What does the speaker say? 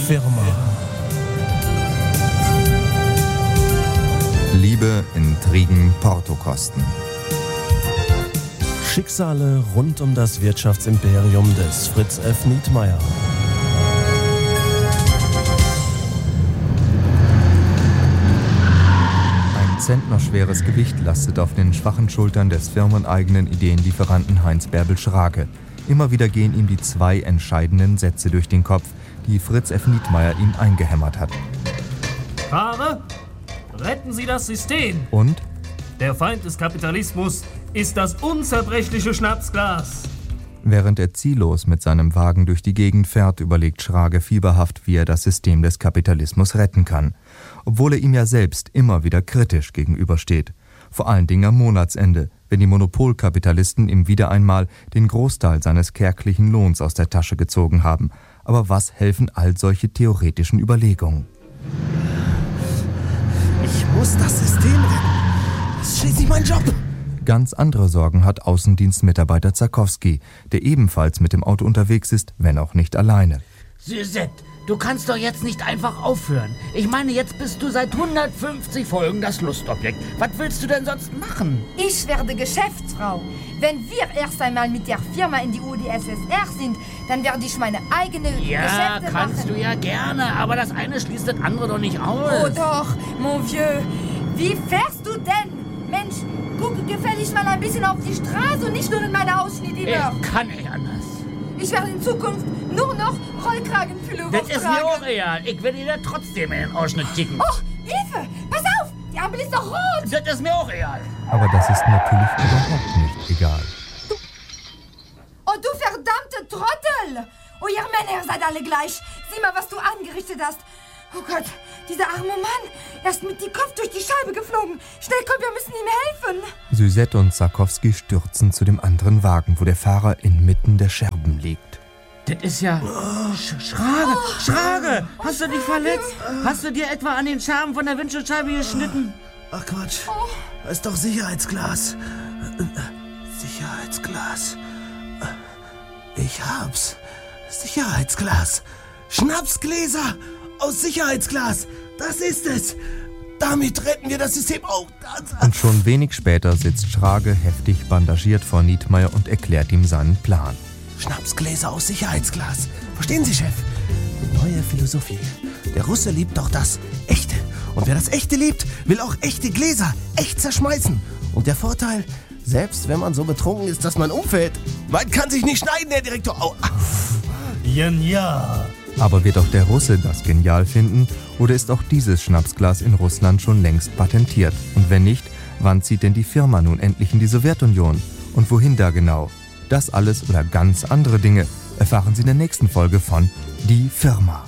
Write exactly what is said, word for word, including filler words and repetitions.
Firma. Liebe, Intrigen, Portokosten. Schicksale rund um das Wirtschaftsimperium des Fritz F. Nietmeyer. Ein zentnerschweres Gewicht lastet auf den schwachen Schultern des firmeneigenen Ideenlieferanten Heinz Bärbel Schrage. Immer wieder gehen ihm die zwei entscheidenden Sätze durch den Kopf, die Fritz F. Nietmeyer ihm eingehämmert hat. Fahrer, retten Sie das System! Und? Der Feind des Kapitalismus ist das unzerbrechliche Schnapsglas. Während er ziellos mit seinem Wagen durch die Gegend fährt, überlegt Schrage fieberhaft, wie er das System des Kapitalismus retten kann. Obwohl er ihm ja selbst immer wieder kritisch gegenübersteht. Vor allen Dingen am Monatsende, wenn die Monopolkapitalisten ihm wieder einmal den Großteil seines kärglichen Lohns aus der Tasche gezogen haben. Aber was helfen all solche theoretischen Überlegungen? Ich muss das System retten. Das ist schließlich mein Job. Ganz andere Sorgen hat Außendienstmitarbeiter Zarkowski, der ebenfalls mit dem Auto unterwegs ist, wenn auch nicht alleine. Suzette, du kannst doch jetzt nicht einfach aufhören. Ich meine, jetzt bist du seit hundertfünfzig Folgen das Lustobjekt. Was willst du denn sonst machen? Ich werde Geschäftsfrau. Wenn wir erst einmal mit der Firma in die U d S S R sind, dann werde ich meine eigene Ja, Geschäfte kannst machen. du ja gerne, aber das eine schließt das andere doch nicht aus. Oh doch, mon vieux. Wie fährst du denn? Mensch, gucke gefällig mal ein bisschen auf die Straße und nicht nur in meine Ausschnitte. Ich kann nicht anders. Ich werde in Zukunft nur noch Rollkragenpullover Das ist mir auch egal. Ich will dir trotzdem in den Ausschnitt kicken. Oh, Hilfe! Pass auf! Die Ampel ist doch rot! Das ist mir auch egal. Aber das ist natürlich überhaupt nicht egal. Oh, du verdammte Trottel! Oh, ihr Männer seid alle gleich. Sieh mal, was du angerichtet hast. Oh Gott, dieser arme Mann. Er ist mit dem Kopf durch die Scheibe geflogen. Schnell, komm, wir müssen ihm helfen. Suzette und Zarkowski stürzen zu dem anderen Wagen, wo der Fahrer inmitten der Scherben liegt. Das ist ja... Sch Schrage, Schrage! Hast du dich verletzt? Hast du dir etwa an den Scherben von der Windschutzscheibe geschnitten? Ach Quatsch, das ist doch Sicherheitsglas. Sicherheitsglas. Ich hab's. Sicherheitsglas. Schnapsgläser aus Sicherheitsglas. Das ist es. Damit retten wir das System. Oh, das, Und schon wenig später sitzt Schrage heftig bandagiert vor Nietmeyer und erklärt ihm seinen Plan. Schnapsgläser aus Sicherheitsglas. Verstehen Sie, Chef? Neue Philosophie. Der Russe liebt doch das Echte. Und wer das Echte liebt, will auch echte Gläser echt zerschmeißen. Und der Vorteil, selbst wenn man so betrunken ist, dass man umfällt, man kann sich nicht schneiden, Herr Direktor. Au. Genial. Aber wird auch der Russe das genial finden? Oder ist auch dieses Schnapsglas in Russland schon längst patentiert? Und wenn nicht, wann zieht denn die Firma nun endlich in die Sowjetunion? Und wohin da genau? Das alles oder ganz andere Dinge erfahren Sie in der nächsten Folge von Die Firma.